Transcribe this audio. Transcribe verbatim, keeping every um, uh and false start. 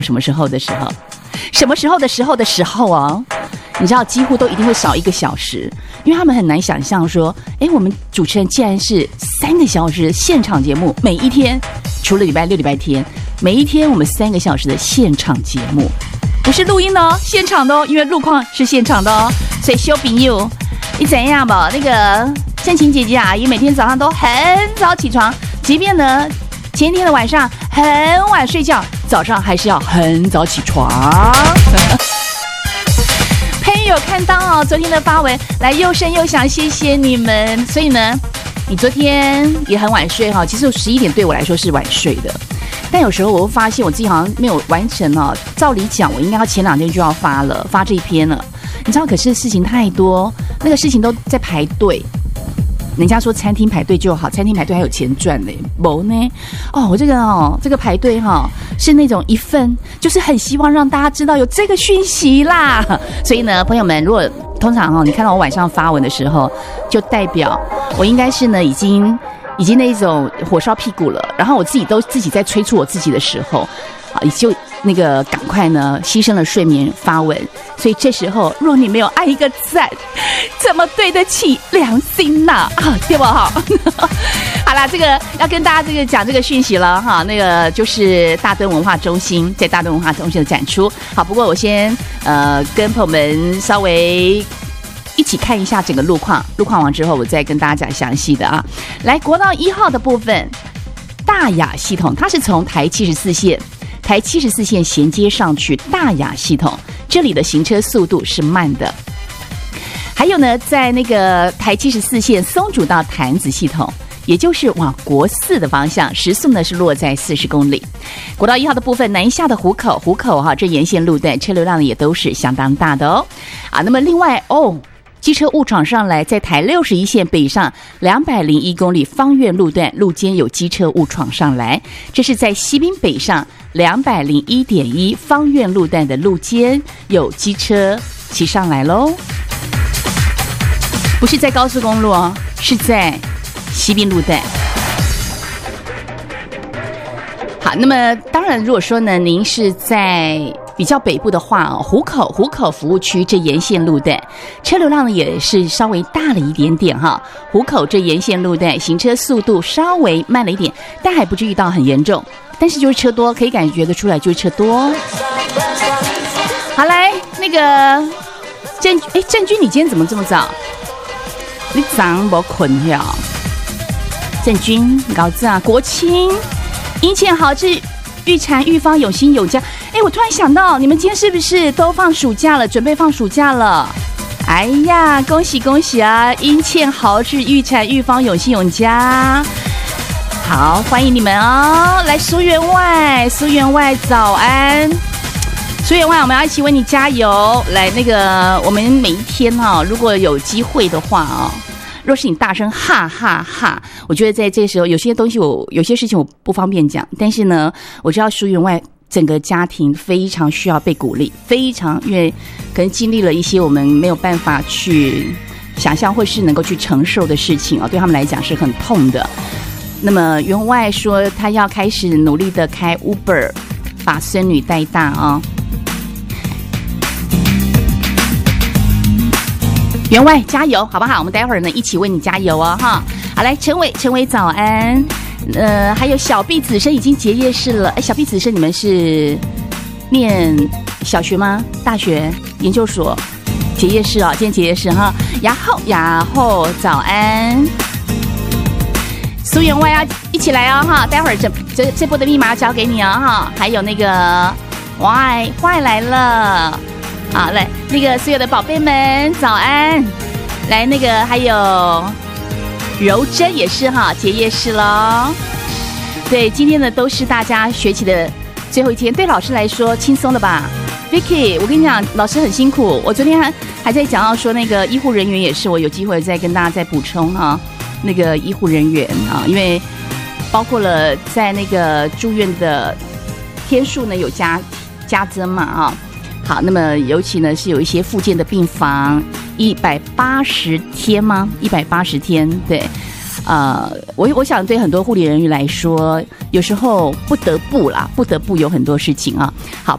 什么时候的时候，什么时候的时候的时候哦，你知道几乎都一定会少一个小时，因为他们很难想象说，哎，我们主持人既然是三个小时现场节目，每一天除了礼拜六、礼拜天，每一天我们三个小时的现场节目，不是录音的哦，现场的哦，因为路况是现场的哦，所以小朋友，你怎样吧？那个倩晴姐姐阿姨每天早上都很早起床，即便呢前一天的晚上很晚睡觉，早上还是要很早起床。朋友看到哦，昨天的发文来又深又想谢谢你们。所以呢，你昨天也很晚睡哈，其实十一点对我来说是晚睡的，但有时候我会发现我自己好像没有完成哦。照理讲，我应该要前两天就要发了，发这一篇了。你知道，可是事情太多，那个事情都在排队。人家说餐厅排队就好，餐厅排队还有钱赚嘞，没呢。哦，我这个哦，这个排队哈、哦、是那种一份，就是很希望让大家知道有这个讯息啦。所以呢，朋友们，如果通常哦，你看到我晚上发文的时候，就代表我应该是呢已经已经那种火烧屁股了，然后我自己都自己在催促我自己的时候，啊，也就那个赶快呢牺牲了睡眠发文。所以这时候，若你没有按一个赞，怎么对得起良心呐、啊？啊，对不好？好啦，这个要跟大家这个讲这个讯息了哈。那个就是大墩文化中心在大墩文化中心的展出。好，不过我先呃跟朋友们稍微一起看一下整个路况，路况完之后我再跟大家讲详细的啊。来，国道一号的部分，大雅系统，它是从台七十四线。台七十四线衔接上去大雅系统，这里的行车速度是慢的。还有呢，在那个台七十四线松竹到潭子系统，也就是往国四的方向，时速呢是落在四十公里。国道一号的部分，南下的湖口，湖口哈、啊、这沿线路段车流量也都是相当大的哦。啊，那么另外哦。机车误闯上来，在台六十一线北上两百零一公里方院路段路肩有机车误闯上来，这是在西滨北上两百零一点一方院路段的路肩有机车骑上来喽，不是在高速公路哦，是在西滨路段。好，那么当然，如果说呢，您是在比较北部的话哦，湖口湖口服务区这沿线路段车流量呢也是稍微大了一点点哈。湖口这沿线路段行车速度稍微慢了一点，但还不至于到很严重，但是就是车多，可以感觉得出来就是车多。好，来那个郑哎郑钧，你今天怎么这么早？你早没困呀？郑钧，搞子啊，国庆阴欠好志玉蝉玉芳有心有家。哎，我突然想到，你们今天是不是都放暑假了？准备放暑假了？哎呀，恭喜恭喜啊！阴欠豪志玉蝉玉芳有心有家。好，欢迎你们哦！来，苏员外，苏员外早安。苏员外，我们要一起为你加油。来，那个我们每一天哈、哦，如果有机会的话啊、哦。若是你大声哈哈哈，我觉得在这个时候有些东西我有些事情我不方便讲，但是呢，我知道苏员外整个家庭非常需要被鼓励，非常因为可能经历了一些我们没有办法去想象或是能够去承受的事情哦，对他们来讲是很痛的。那么员外说他要开始努力的开 Uber， 把孙女带大啊、哦。员外加油，好不好？我们待会儿呢一起为你加油哦，哈！好，来，陈伟，陈伟早安。呃，还有小毕子生已经结业式了。哎，小毕子生，你们是念小学吗？大学、研究所？结业式啊、哦，今天结业式哈。然后，然后早安。苏员外要一起来哦，哈！待会儿这这这波的密码交给你哦，哈！还有那个哇，坏来了。好，来那个所有的宝贝们早安，来那个还有柔珍也是哈，结业式咯。对，今天呢都是大家学期的最后一天，对老师来说轻松了吧 ？Vicky， 我跟你讲，老师很辛苦。我昨天还还在讲到说那个医护人员也是，我有机会再跟大家再补充哈，那个医护人员啊，因为包括了在那个住院的天数呢有加加增嘛啊。好，那么尤其呢是有一些复健的病房，一百八十天吗？一百八十天，对，呃，我我想对很多护理人员来说，有时候不得不啦，不得不有很多事情啊。好，